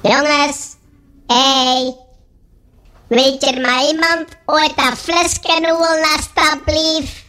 Jongens, hey, weet je er maar iemand ooit dat flesje alsjeblieft?